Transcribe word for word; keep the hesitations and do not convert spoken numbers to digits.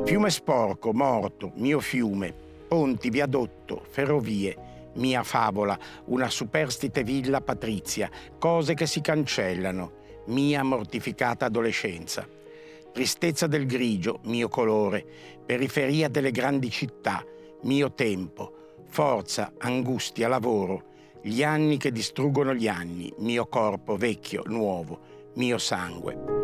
Fiume sporco, morto, mio fiume, ponti, viadotto, ferrovie, mia favola, una superstite villa patrizia, cose che si cancellano, mia mortificata adolescenza. Tristezza del grigio, mio colore, periferia delle grandi città, mio tempo, forza, angustia, lavoro, gli anni che distruggono gli anni, mio corpo vecchio, nuovo, mio sangue.